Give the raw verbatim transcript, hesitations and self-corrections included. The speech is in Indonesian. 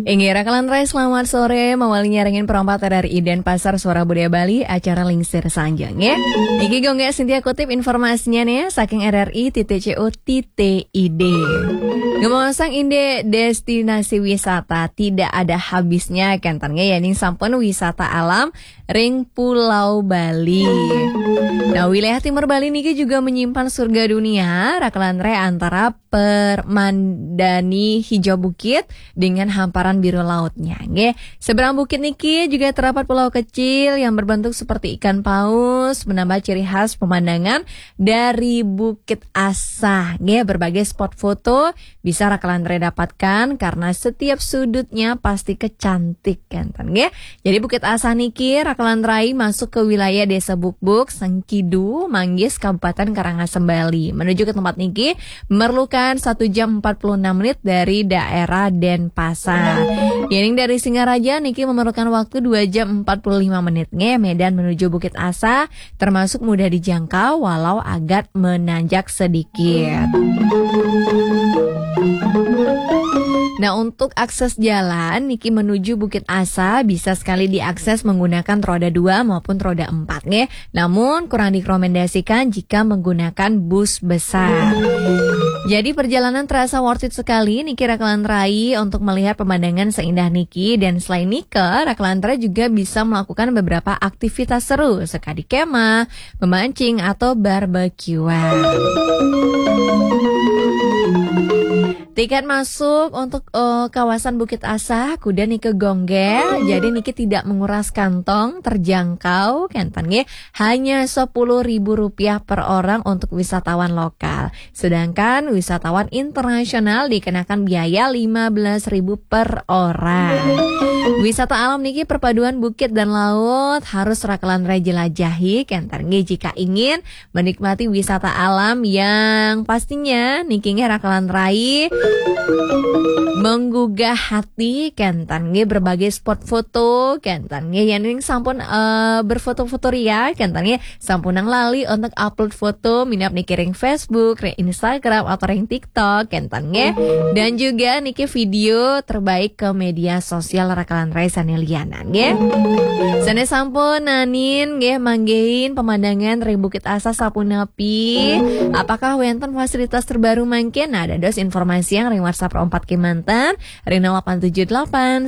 Ingira Kalanrai, selamat sore. Mawali nyaringin perompat R R I dan Pasar Suara Budaya Bali, acara Lingsir Sanjang ya. Iki gongga Sintia kutip informasinya nih, saking R R I titik C O titik I D. Ngemasang inde destinasi wisata tidak ada habisnya kentangnya ya ning sampun wisata alam ring Pulau Bali. Nah, wilayah timur Bali niki juga menyimpan surga dunia, Rakalanre antara permandani hijau bukit dengan hamparan biru lautnya. Nggih, seberang bukit niki juga terdapat pulau kecil yang berbentuk seperti ikan paus, menambah ciri khas pemandangan dari Bukit Asa. Nggih, berbagai spot foto bisa Rakalanre dapatkan karena setiap sudutnya pasti kecantik kan. Nggih. Jadi Bukit Asa niki Rakalanrai masuk ke wilayah Desa Bukbuk, Sengkidu, Manggis, Kabupaten Karangasem, Bali. Menuju ke tempat niki memerlukan satu jam empat puluh enam menit dari daerah Denpasar. Yang dari Singaraja niki memerlukan waktu dua jam empat puluh lima menit. Nge, Medan menuju Bukit Asa termasuk mudah dijangkau walau agak menanjak sedikit. Nah, untuk akses jalan niki menuju Bukit Asa bisa sekali diakses menggunakan roda dua maupun roda empat nge. Namun kurang direkomendasikan jika menggunakan bus besar. Jadi perjalanan terasa worth it sekali niki Rakalanrai untuk melihat pemandangan seindah niki, dan selain nike Rakalanrai juga bisa melakukan beberapa aktivitas seru sekali kemah, memancing atau barbekyuan. Tiket masuk untuk uh, kawasan Bukit Asa kuda niki gonggel, jadi niki tidak menguras kantong, terjangkau kentan nggih, hanya sepuluh ribu rupiah per orang untuk wisatawan lokal. Sedangkan wisatawan internasional dikenakan biaya lima belas ribu per orang. Wisata alam niki perpaduan bukit dan laut harus Rakalanrai jelajahi kentan nggih jika ingin menikmati wisata alam yang pastinya niki nggih Rakalanrai menggugah hati kentan nge, berbagai spot foto kentan nge yang ini sampun uh, berfoto-foto ria kentan nge sampun nang lali untuk upload foto minap niki ring Facebook, ring Instagram atau ring TikTok kentan nge, dan juga niki video terbaik ke media sosial Rakalanrai saneliana nge. Sane sampun nanin nge manggein pemandangan ring Bukit Asa sapunapi. Apakah wonten fasilitas terbaru mangke? Nah, ada dos informasi yang ring WhatsApp empat Kemantan, ring delapan tujuh delapan